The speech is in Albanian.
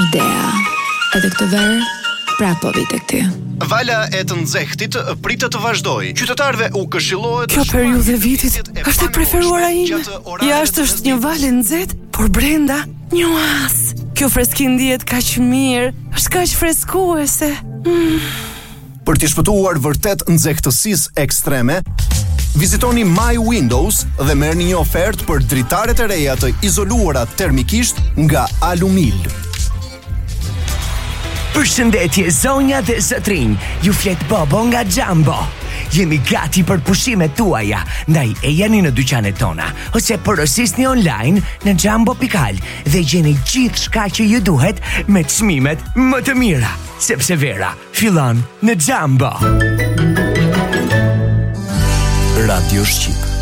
idea. Edhe këtë verë, prapo vit tek ty. Vala e të nxehtit pritet të vazhdoj. Qytetarëve u këshillohet kjo periudhë e vitit është e preferuara ime. Jashtë është një valë nxehtë, por brenda një oaz. Kjo freski ndihet kaq mirë, është kaq freskuese. Për të shpëtuar vërtet nxehtësisë ekstreme, vizitoni My Windows dhe merrni një ofertë për dritaret e reja të izoluara termikisht nga Alumil. Përshëndetje zonja dhe zotrinj, ju flet Bobo nga Jumbo. Jemi gati për pushimet tuaja, ndaj e jeni në dyqanet tona, ose porosisni online në Jumbo.al dhe gjeni gjithë shka që ju duhet me çmimet më të mira, sepse vera fillon në Jumbo. Radio Shqip.